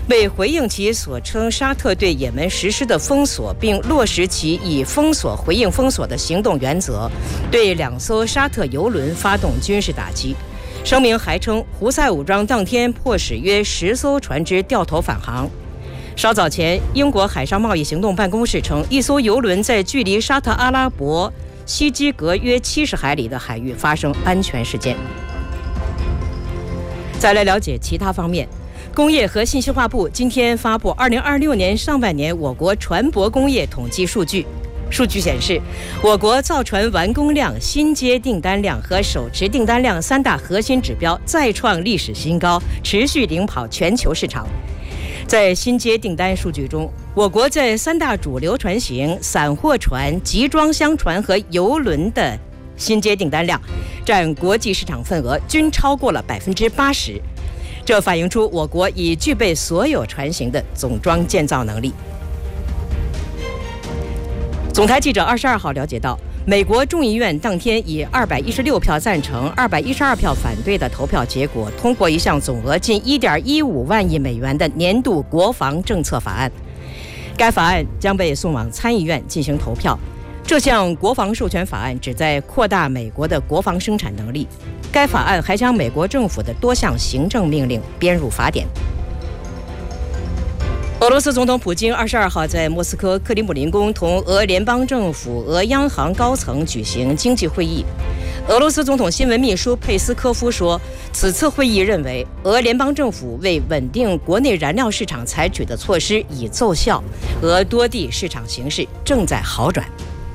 为回应其所称沙特对也门实施的封锁，并落实其以封锁回应封锁的行动原则，对2艘沙特油轮发动军事打击。声明还称，胡塞武装当天迫使约10艘船只掉头返航。稍早前，英国海上贸易行动办公室称，一艘油轮在距离沙特阿拉伯西基格约70海里的海域发生安全事件。再来了解其他方面，工业和信息化部今天发布2026年上半年我国船舶工业统计数据。数据显示，我国造船完工量、新接订单量和手持订单量3大核心指标再创历史新高，持续领跑全球市场。在新接订单数据中，我国在3大主流船型、散货船、集装箱船和邮轮的新接订单量占国际市场份额均超过了80%，这反映出我国已具备所有船型的总装建造能力。总台记者22号了解到，美国众议院当天以216票赞成、212票反对的投票结果，通过一项总额近1.15万亿美元的年度国防政策法案。该法案将被送往参议院进行投票。这项国防授权法案旨在扩大美国的国防生产能力。该法案还将美国政府的多项行政命令编入法典。俄罗斯总统普京22号在莫斯科克里姆林宫同俄联邦政府、俄央行高层举行经济会议。俄罗斯总统新闻秘书佩斯科夫说，此次会议认为俄联邦政府为稳定国内燃料市场采取的措施已奏效，俄多地市场形势正在好转。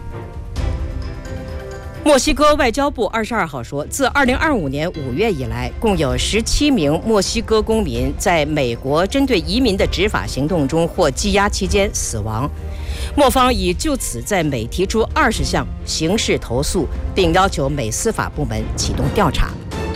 墨西哥外交部22号说，自2025年5月以来，共有17名墨西哥公民在美国针对移民的执法行动中或羁押期间死亡。墨方已就此在美提出20项刑事投诉，并要求美司法部门启动调查。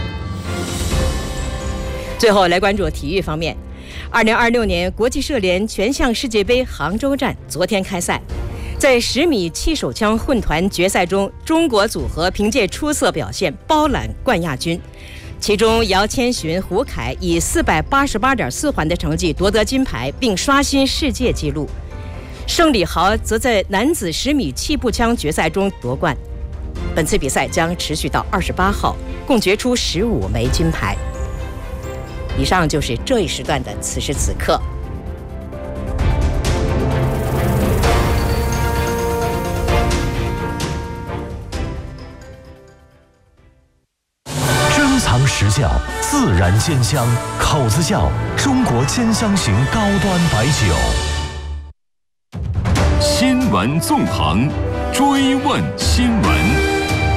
最后来关注体育方面，2026年国际射联全项世界杯杭州站昨天开赛。在10米气手枪混团决赛中，中国组合凭借出色表现包揽冠亚军。其中，姚千寻、胡凯以488.4环的成绩夺得金牌，并刷新世界纪录。盛礼豪则在男子10米气步枪决赛中夺冠。本次比赛将持续到28号，共决出15枚金牌。以上就是这一时段的此时此刻。 实窖自然煎香，口子窖中国煎香型高端白酒。 新闻纵横，追问新闻。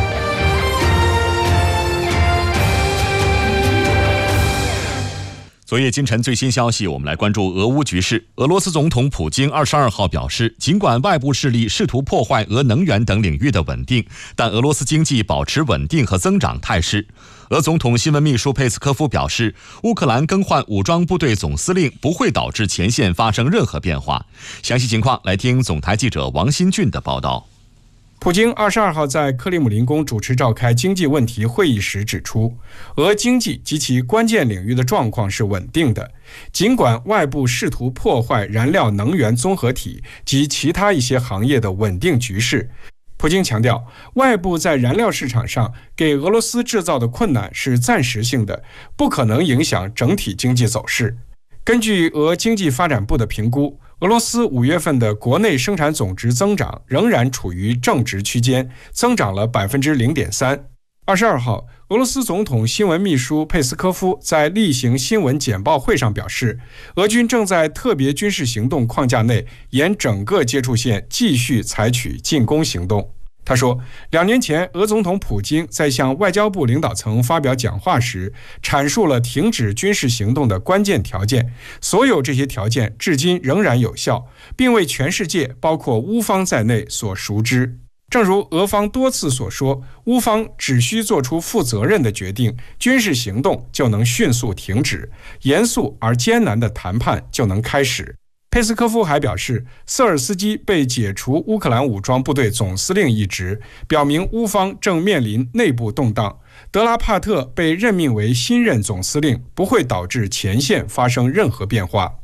昨夜今晨最新消息，我们来关注俄乌局势。俄罗斯总统普京22号表示，尽管外部势力试图破坏俄能源等领域的稳定，但俄罗斯经济保持稳定和增长态势。俄总统新闻秘书佩斯科夫表示，乌克兰更换武装部队总司令不会导致前线发生任何变化。详细情况来听总台记者王新俊的报道。 普京22号在克里姆林宫主持召开经济问题会议时指出，俄经济及其关键领域的状况是稳定的，尽管外部试图破坏燃料能源综合体及其他一些行业的稳定局势。普京强调，外部在燃料市场上给俄罗斯制造的困难是暂时性的，不可能影响整体经济走势。根据俄经济发展部的评估，俄罗斯5月份的国内生产总值增长仍然处于正值区间，增长了 0.3%。22号，俄罗斯总统新闻秘书佩斯科夫在例行新闻简报会上表示，俄军正在特别军事行动框架内沿整个接触线继续采取进攻行动。他说，2年前俄总统普京在向外交部领导层发表讲话时，阐述了停止军事行动的关键条件，所有这些条件至今仍然有效，并为全世界包括乌方在内所熟知。正如俄方多次所说，乌方只需做出负责任的决定，军事行动就能迅速停止，严肃而艰难的谈判就能开始。佩斯科夫还表示，瑟尔斯基被解除乌克兰武装部队总司令一职，表明乌方正面临内部动荡。德拉帕特被任命为新任总司令，不会导致前线发生任何变化。